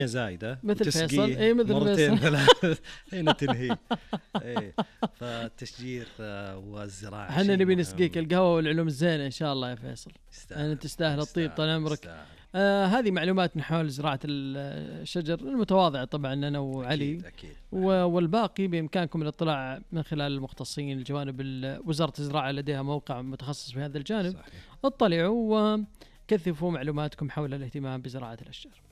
زايدة مثل فيصل، وتسقيه مثل مرتين فيصل. ثلاث هنا تنهي. فالتشجير والزراعة احنا نبي نسقيك القهوة والعلوم الزينة إن شاء الله يا فيصل. أنت تستاهل الطيب طال عمرك. هذه معلومات من حول زراعة الشجر المتواضعة طبعا أنا وعلي. أكيد. والباقي بإمكانكم الاطلاع من خلال المختصين الجوانب. وزارة الزراعة لديها موقع متخصص في هذا الجانب. صحيح. اطلعوا وكثفوا معلوماتكم حول الاهتمام بزراعة الأشجار.